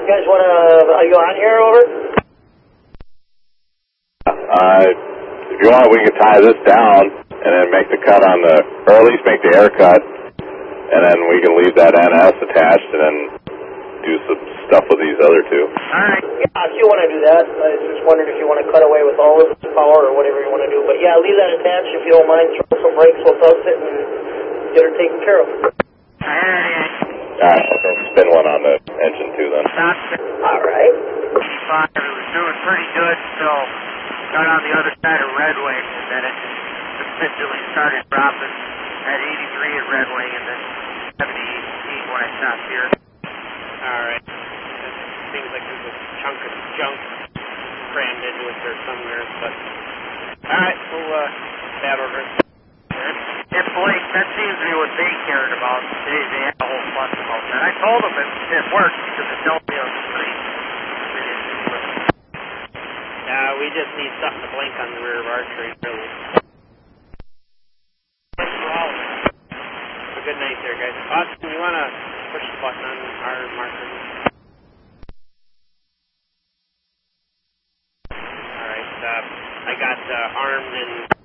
You guys want to, are you on here, over? If you want, we can tie this down and then make the cut on the, or at least make the air cut, and then we can leave that NS attached and then do some stuff with these other two. Alright. Yeah, if you want to do that, I just wondered if you want to cut away with all of this power or whatever you want to do. But yeah, leave that attached if you don't mind. Throw some brakes, we'll toss it and get her taken care of. Alright, I'll spin one on the engine too then. Alright. It was doing pretty good, so got on the other side of Red Wing, and then it eventually started dropping at 83 at Red Wing, and then 78 when I stopped here. Alright. Seems like there's a chunk of junk crammed into it there somewhere, but... Alright, we'll bad order. And Blake, that seems to be what they cared about. They had a whole fuss about that. I told them it worked because it dealt me on the street. We just need something to blink on the rear of our tree, really. Have a good night there, guys. Austin, you want to push the button on our marker? Alright, I got armed and